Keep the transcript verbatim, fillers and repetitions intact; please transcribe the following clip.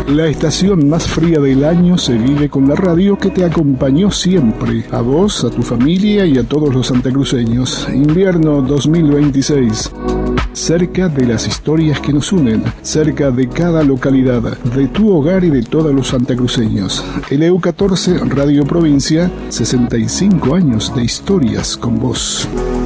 La estación más fría del año se vive con la radio que te acompañó siempre, a vos, a tu familia y a todos los santacruceños. Invierno dos mil veintiséis. Cerca de las historias que nos unen, cerca de cada localidad, de tu hogar y de todos los santacruceños. L U catorce, Radio Provincia, sesenta y cinco años de historias con vos.